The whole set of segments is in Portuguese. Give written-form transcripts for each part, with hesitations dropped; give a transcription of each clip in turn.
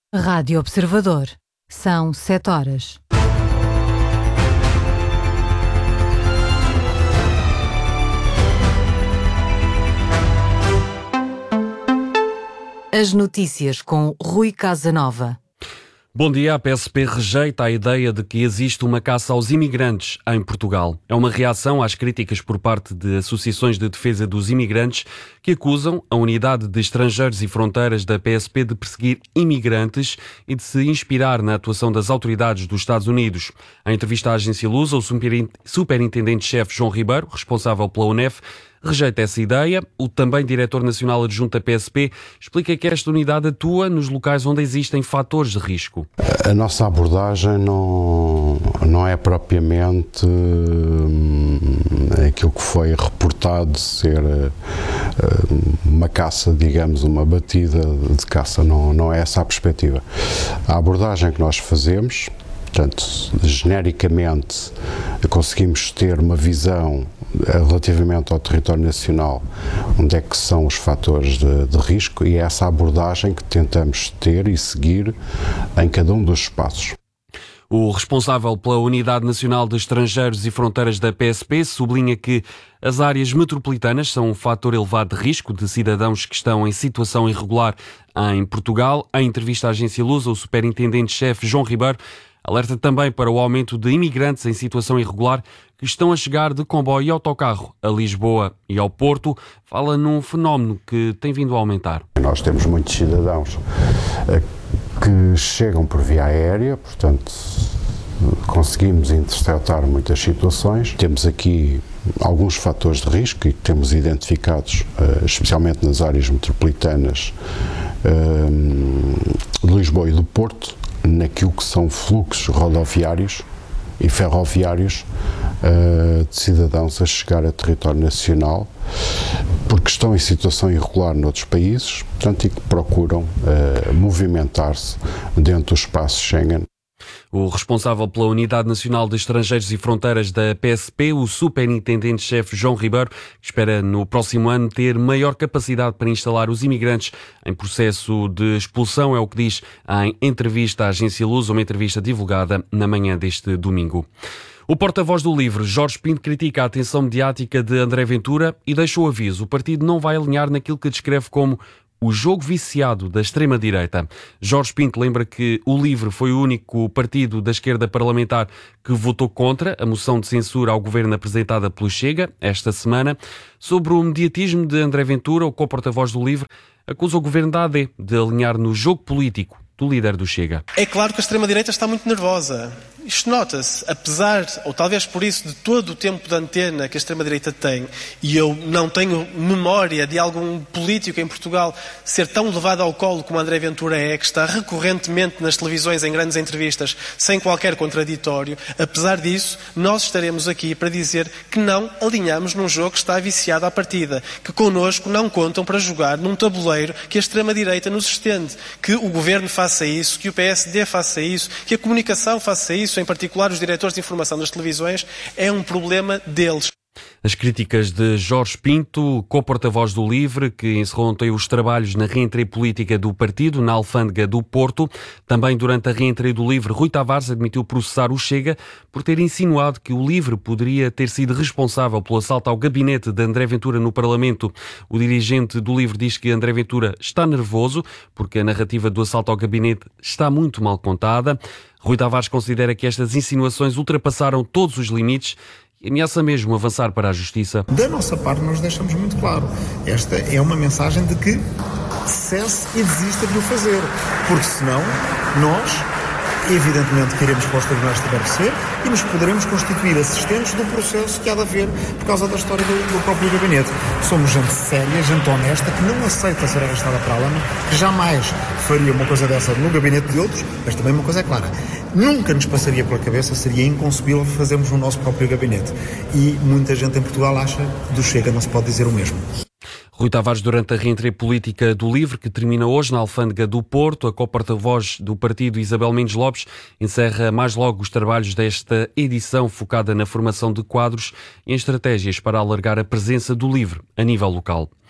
Rádio Observador. São 7 horas. As notícias com Rui Casanova. Bom dia. A PSP rejeita a ideia de que existe uma caça aos imigrantes em Portugal. É uma reação às críticas por parte de associações de defesa dos imigrantes que acusam a Unidade de Estrangeiros e Fronteiras da PSP de perseguir imigrantes e de se inspirar na atuação das autoridades dos Estados Unidos. Em entrevista à agência Lusa, o superintendente-chefe João Ribeiro, responsável pela UNEF, rejeita essa ideia. O também diretor nacional adjunto da PSP explica que esta unidade atua nos locais onde existem fatores de risco. A nossa abordagem não é propriamente aquilo que foi reportado de ser uma caça, digamos, uma batida de caça. Não é essa a perspectiva. A abordagem que nós fazemos, portanto, genericamente, conseguimos ter uma visão relativamente ao território nacional, onde é que são os fatores de risco, e é essa abordagem que tentamos ter e seguir em cada um dos espaços. O responsável pela Unidade Nacional de Estrangeiros e Fronteiras da PSP sublinha que as áreas metropolitanas são um fator elevado de risco de cidadãos que estão em situação irregular em Portugal. Em entrevista à agência Lusa, o superintendente-chefe João Ribeiro alerta também para o aumento de imigrantes em situação irregular que estão a chegar de comboio e autocarro a Lisboa e ao Porto. Fala num fenómeno que tem vindo a aumentar. Nós temos muitos cidadãos que chegam por via aérea, portanto conseguimos interceptar muitas situações. Temos aqui alguns fatores de risco e temos identificados, especialmente nas áreas metropolitanas de Lisboa e do Porto, naquilo que são fluxos rodoviários e ferroviários de cidadãos a chegar a território nacional porque estão em situação irregular noutros países, portanto, e que procuram movimentar-se dentro do espaço Schengen. O responsável pela Unidade Nacional de Estrangeiros e Fronteiras da PSP, o superintendente-chefe João Ribeiro, que espera no próximo ano ter maior capacidade para instalar os imigrantes em processo de expulsão, é o que diz em entrevista à agência Lusa, uma entrevista divulgada na manhã deste domingo. O porta-voz do LIVRE, Jorge Pinto, critica a atenção mediática de André Ventura e deixa o aviso: o partido não vai alinhar naquilo que descreve como o jogo viciado da extrema-direita. Jorge Pinto lembra que o LIVRE foi o único partido da esquerda parlamentar que votou contra a moção de censura ao governo apresentada pelo Chega esta semana. Sobre o mediatismo de André Ventura, o co-porta-voz do LIVRE acusa o governo da AD de alinhar no jogo político do líder do Chega. É claro que a extrema-direita está muito nervosa. Isto nota-se, apesar, ou talvez por isso, de todo o tempo de antena que a extrema-direita tem, e eu não tenho memória de algum político em Portugal ser tão levado ao colo como André Ventura é, que está recorrentemente nas televisões em grandes entrevistas, sem qualquer contraditório. Apesar disso, nós estaremos aqui para dizer que não alinhamos num jogo que está viciado à partida, que connosco não contam para jogar num tabuleiro que a extrema-direita nos estende, que o governo faça isso, que o PSD faça isso, que a comunicação faça isso, em particular os diretores de informação das televisões, é um problema deles. As críticas de Jorge Pinto, co-porta-voz do LIVRE, que encerrou ontem os trabalhos na reentrée política do partido na Alfândega do Porto. Também durante a reentrée do LIVRE, Rui Tavares admitiu processar o Chega por ter insinuado que o LIVRE poderia ter sido responsável pelo assalto ao gabinete de André Ventura no Parlamento. O dirigente do LIVRE diz que André Ventura está nervoso porque a narrativa do assalto ao gabinete está muito mal contada. Rui Tavares considera que estas insinuações ultrapassaram todos os limites e ameaça mesmo avançar para a Justiça. Da nossa parte, nós deixamos muito claro. Esta é uma mensagem de que cesse e desista de o fazer. Porque senão, nós, evidentemente, queremos que os tribunais esclarecer e nos poderemos constituir assistentes do processo que há de haver por causa da história do próprio gabinete. Somos gente séria, gente honesta, que não aceita ser arrastada para a lama, que jamais faria uma coisa dessa no gabinete de outros, mas também uma coisa é clara: nunca nos passaria pela cabeça, seria inconcebível fazermos no nosso próprio gabinete. E muita gente em Portugal acha que do Chega não se pode dizer o mesmo. Rui Tavares, durante a reentrée política do LIVRE, que termina hoje na Alfândega do Porto, a co-porta-voz do partido, Isabel Mendes Lopes, encerra mais logo os trabalhos desta edição focada na formação de quadros e em estratégias para alargar a presença do LIVRE a nível local.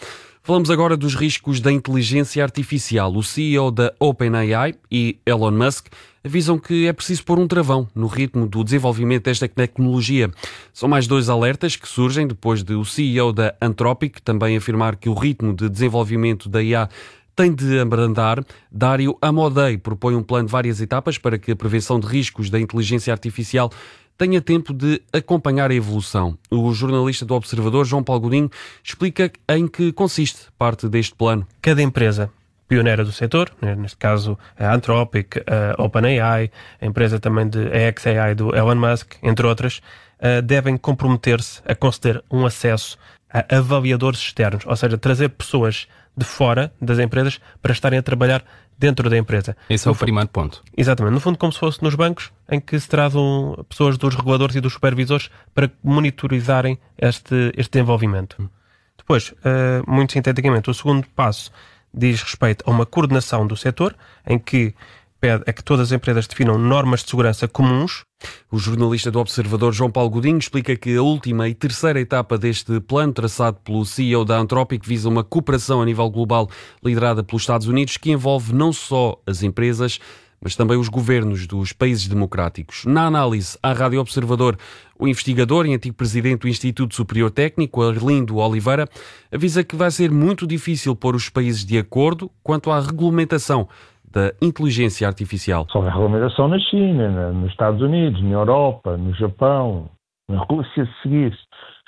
Falamos agora dos riscos da inteligência artificial. O CEO da OpenAI e Elon Musk avisam que é preciso pôr um travão no ritmo do desenvolvimento desta tecnologia. São mais 2 alertas que surgem depois de o CEO da Anthropic também afirmar que o ritmo de desenvolvimento da IA tem de abrandar. Dario Amodei propõe um plano de várias etapas para que a prevenção de riscos da inteligência artificial tenha tempo de acompanhar a evolução. O jornalista do Observador, João Paulo Godinho, explica em que consiste parte deste plano. Cada empresa pioneira do setor, neste caso a Anthropic, a OpenAI, a empresa também de xAI do Elon Musk, entre outras, devem comprometer-se a conceder um acesso a avaliadores externos, ou seja, trazer pessoas de fora das empresas para estarem a trabalhar dentro da empresa. Esse é o primeiro ponto. Exatamente. No fundo, como se fosse nos bancos, em que se trazem pessoas dos reguladores e dos supervisores para monitorizarem este desenvolvimento. Depois, muito sinteticamente, o segundo passo diz respeito a uma coordenação do setor, em que pede a que todas as empresas definam normas de segurança comuns. O jornalista do Observador, João Paulo Godinho, explica que a última e terceira etapa deste plano, traçado pelo CEO da Anthropic, visa uma cooperação a nível global liderada pelos Estados Unidos, que envolve não só as empresas, mas também os governos dos países democráticos. Na análise à Rádio Observador, o investigador e antigo presidente do Instituto Superior Técnico, Arlindo Oliveira, avisa que vai ser muito difícil pôr os países de acordo quanto à regulamentação da inteligência artificial. Só a regulamentação na China, nos Estados Unidos, na Europa, no Japão, na Rússia, se seguir,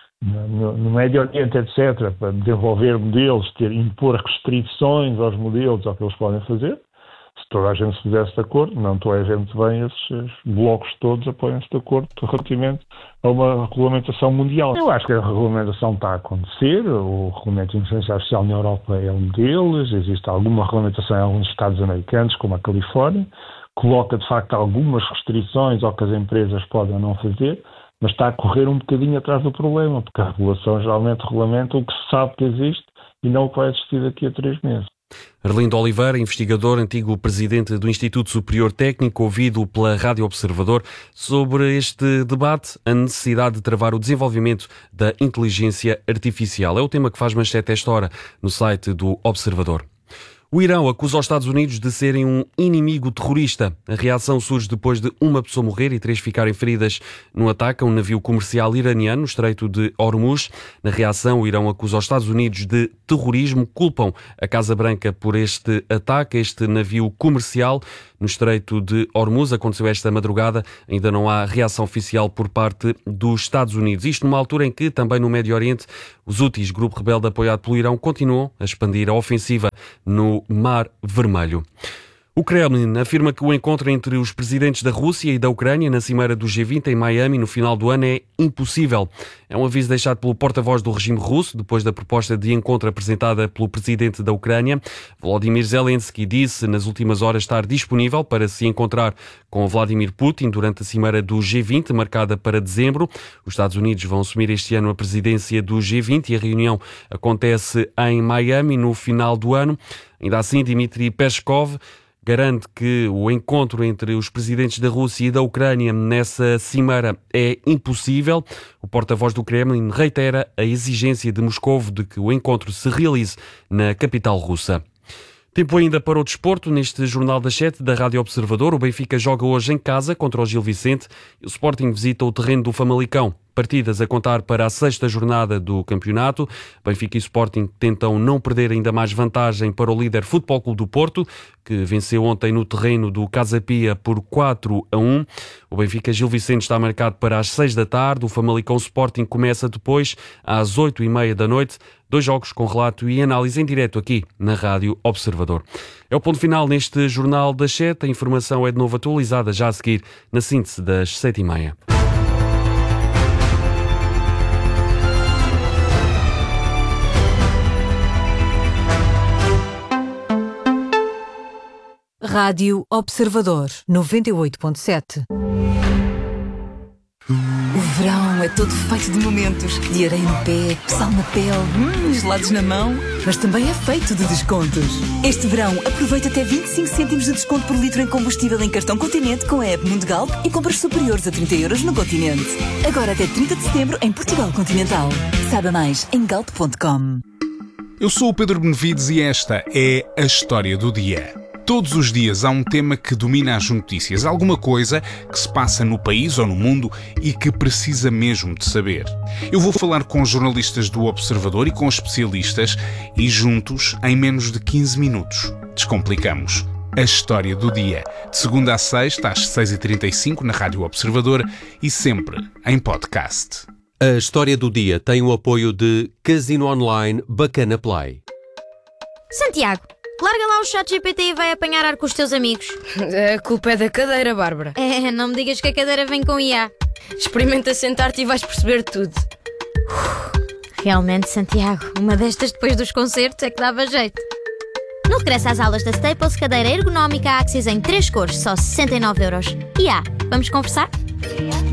no Médio Oriente, etc., para desenvolver modelos, impor restrições aos modelos, ao que eles podem fazer. Se toda a gente se pusesse de acordo, não toda a gente bem, esses blocos todos apoiam-se de acordo relativamente a uma regulamentação mundial. Eu acho que a regulamentação está a acontecer, o regulamento de inteligência artificial na Europa é um deles, existe alguma regulamentação em alguns estados americanos, como a Califórnia, coloca de facto algumas restrições ao que as empresas podem ou não fazer, mas está a correr um bocadinho atrás do problema, porque a regulação geralmente regulamenta o que se sabe que existe e não o que vai existir daqui a 3 meses. Arlindo Oliveira, investigador, antigo presidente do Instituto Superior Técnico, ouvido pela Rádio Observador sobre este debate, a necessidade de travar o desenvolvimento da inteligência artificial. É o tema que faz manchete esta hora no site do Observador. O Irão acusa os Estados Unidos de serem um inimigo terrorista. A reação surge depois de uma pessoa morrer e 3 ficarem feridas num ataque a um navio comercial iraniano no Estreito de Hormuz. Na reação, o Irão acusa os Estados Unidos de terrorismo, culpam a Casa Branca por este ataque a este navio comercial no Estreito de Hormuz. Aconteceu esta madrugada, ainda não há reação oficial por parte dos Estados Unidos. Isto numa altura em que, também no Médio Oriente, os Houthis, grupo rebelde apoiado pelo Irão, continuam a expandir a ofensiva no Mar Vermelho. O Kremlin afirma que o encontro entre os presidentes da Rússia e da Ucrânia na cimeira do G20 em Miami no final do ano é impossível. É um aviso deixado pelo porta-voz do regime russo depois da proposta de encontro apresentada pelo presidente da Ucrânia. Volodymyr Zelensky disse nas últimas horas estar disponível para se encontrar com Vladimir Putin durante a cimeira do G20, marcada para dezembro. Os Estados Unidos vão assumir este ano a presidência do G20 e a reunião acontece em Miami no final do ano. Ainda assim, Dmitry Peskov garante que o encontro entre os presidentes da Rússia e da Ucrânia nessa cimeira é impossível. O porta-voz do Kremlin reitera a exigência de Moscou de que o encontro se realize na capital russa. Tempo ainda para o desporto. Neste Jornal das 7 da Rádio Observador, o Benfica joga hoje em casa contra o Gil Vicente e o Sporting visita o terreno do Famalicão. Partidas a contar para a 6ª jornada do campeonato. Benfica e Sporting tentam não perder ainda mais vantagem para o líder Futebol Clube do Porto, que venceu ontem no terreno do Casa Pia por 4-1. O Benfica Gil Vicente está marcado para as 6 da tarde. O Famalicão Sporting começa depois às 8h30 da noite. 2 jogos com relato e análise em direto aqui na Rádio Observador. É o ponto final neste Jornal das 7. A informação é de novo atualizada já a seguir na síntese das 7h30. Rádio Observador 98.7. O verão é todo feito de momentos, de areia no pé, sal na pele, gelados na mão, mas também é feito de descontos. Este verão aproveita até 25 cêntimos de desconto por litro em combustível em cartão Continente com a app Mundo Galp e compras superiores a 30 € no Continente. Agora até 30 de setembro em Portugal Continental. Saiba mais em galp.com. Eu sou o Pedro Benevides e esta é a História do Dia. Todos os dias há um tema que domina as notícias, alguma coisa que se passa no país ou no mundo e que precisa mesmo de saber. Eu vou falar com jornalistas do Observador e com especialistas e juntos, em menos de 15 minutos, descomplicamos a História do Dia. De segunda a sexta, às 6h35, na Rádio Observador e sempre em podcast. A História do Dia tem o apoio de Casino Online Bacana Play. Santiago, larga lá o ChatGPT e vai apanhar ar com os teus amigos. A culpa é da cadeira, Bárbara. Não me digas que a cadeira vem com IA. Experimenta sentar-te e vais perceber tudo. Realmente, Santiago, uma destas depois dos concertos é que dava jeito. No regresso às aulas da Staples, cadeira ergonómica Axis em 3 cores, só 69€. IA, vamos conversar?